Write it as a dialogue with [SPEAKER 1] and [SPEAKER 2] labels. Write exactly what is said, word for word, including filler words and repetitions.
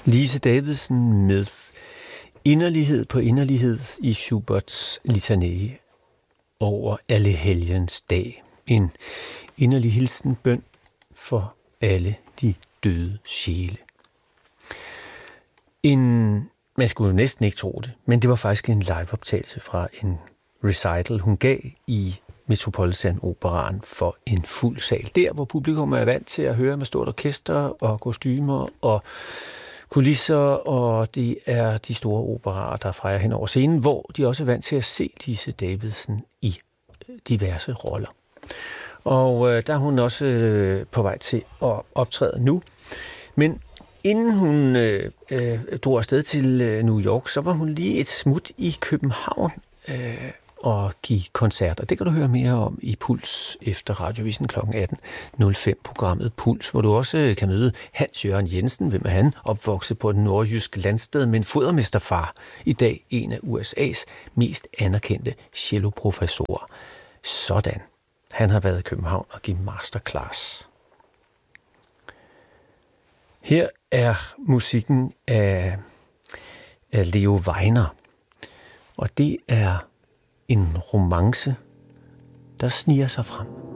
[SPEAKER 1] Lise Davidsen med inderlighed på inderlighed i Schuberts litanée over Allehelgens dag. En inderlig hilsenbøn for alle de døde sjæle. En, man skulle næsten ikke tro det, men det var faktisk en liveoptagelse fra en recital, hun gav i Metropolitan Operaen for en fuld sal. Der, hvor publikum er vant til at høre med stort orkester og kostymer og kulisser, og det er de store operaer, der fejrer hen over scenen, hvor de også er vant til at se Lise Davidsen i diverse roller. Og øh, der er hun også øh, på vej til at optræde nu. Men inden hun øh, øh, drog afsted til øh, New York, så var hun lige et smut i København øh, og give koncerter. Det kan du høre mere om i Puls efter Radiovisen klokken atten nul fem, programmet Puls, hvor du også kan møde Hans Jørgen Jensen. Hvem er han? Opvokset på et nordjysk landsted med en fodermesterfar. I dag en af U S A's mest anerkendte celloprofessorer. Sådan. Han har været i København og givet masterclass. Her er musikken af, af Leo Weiner, og det er en romance, der sniger sig frem.